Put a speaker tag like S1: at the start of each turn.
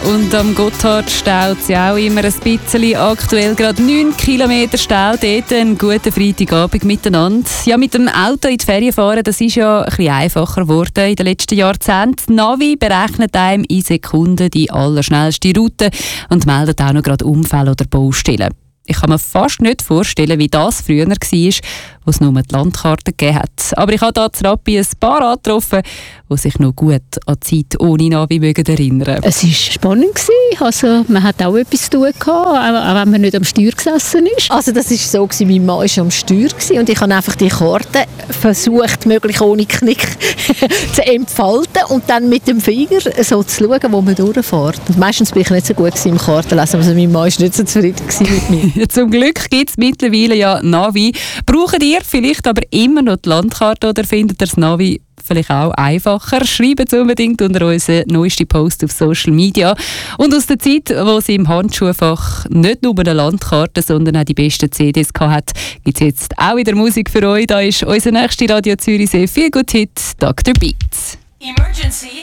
S1: und am Gotthard staut es ja auch immer ein bisschen. Aktuell gerade 9 Kilometer Stau dort. Einen guten Freitagabend miteinander. Ja, mit dem Auto in die Ferien fahren, das ist ja ein bisschen einfacher geworden in den letzten Jahrzehnten. Navi berechnet einem in Sekunden die allerschnellste Route und meldet auch noch gerade Unfälle oder Baustellen. Ich kann mir fast nicht vorstellen, wie das früher war, wo es nur die Landkarte gegeben hat. Aber ich habe hier in Rappi ein paar angetroffen, die sich noch gut an die Zeit ohne Navi erinnern.
S2: Es war spannend. Also, man hat auch etwas zu tun gehabt, auch wenn man nicht am Steuer gesessen ist.
S3: Also das war so, mein Mann war am Steuer und ich habe einfach die Karte versucht, möglichst ohne Knick zu entfalten und dann mit dem Finger so zu schauen, wo man durchfährt. Und meistens bin ich nicht so gut im Kartenlesen, also mein Mann war nicht so zufrieden mit mir.
S1: Zum Glück gibt es mittlerweile ja Navi. Braucht ihr vielleicht aber immer noch die Landkarte oder findet ihr das Navi vielleicht auch einfacher? Schreibt es unbedingt unter unseren neuesten Post auf Social Media. Und aus der Zeit, wo sie im Handschuhfach nicht nur eine Landkarte, sondern auch die besten CDs hatte, gibt es jetzt auch wieder Musik für euch. Da ist unser nächster Radio Zürichsee viel gut Hit, Dr. Beats.
S4: Emergency.